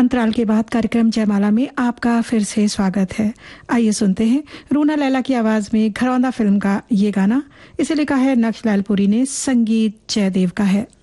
अंतराल के बाद कार्यक्रम जयमाला में आपका फिर से स्वागत है। आइए सुनते हैं रूना लैला की आवाज में घरौंदा फिल्म का ये गाना। इसे लिखा है नक्श लालपुरी ने, संगीत जयदेव का है।